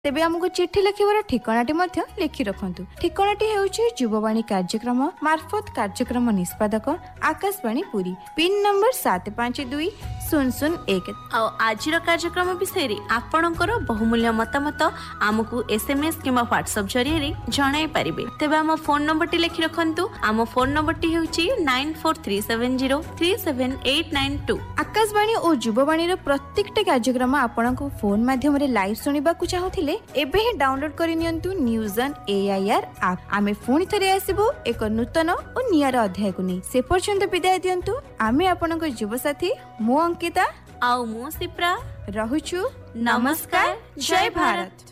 तेबे आमको चिट्ठी लिखिबार ठिकानाटी मध्य लिखि रखंतु। ठिकानाटी हेउछि युववाणी कार्यक्रम मार्फत कार्यक्रम निष्पादक आकाशवाणी पुरी, पिन नंबर 752001। आजिर कार्यक्रम विषय आपणकर बहुमूल्य मतामत आमको SMS किंबा WhatsApp जरिए जणाई पारिबे। तेबे आम फोन नंबर टी लिखि रखंतु। आम फोन नंबर टी हेउछि 9437037892। आकाशवाणी और युववाणी रो प्रत्येकटा कार्यक्रम आपणको फोन माध्यम रे लाइव सुनिबा को चाहुथिले एबे ही डाउनलोड करि नियंतु न्यूज़न AIR ऐप। आमे फोन थरे आसीबो एक नूतन और नियर अध्याय को नै। से पर्यंत विदाय दियंतु। आमे आपणको युव साथी मो अंकिता आउ मो सिप्रा रहुछु। नमस्कार, जय भारत।